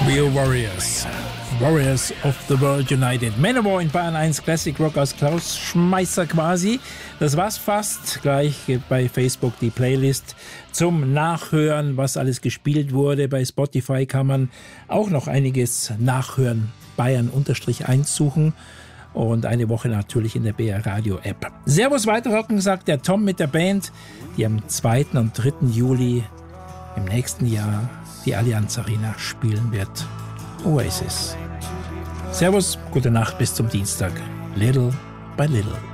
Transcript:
Real Warriors. Warriors of the World United. Manowar in Bayern 1 Classic Rock aus Klaus Schmeisser quasi. Das war's fast. Gleich bei Facebook die Playlist zum Nachhören, was alles gespielt wurde. Bei Spotify kann man auch noch einiges nachhören. Bayern-1 suchen. Und eine Woche natürlich in der BR Radio App. Servus weiterrocken, sagt der Tom mit der Band, die am 2. und 3. Juli im nächsten Jahr die Allianz Arena spielen wird. Oasis. Servus, gute Nacht, bis zum Dienstag. Little by little.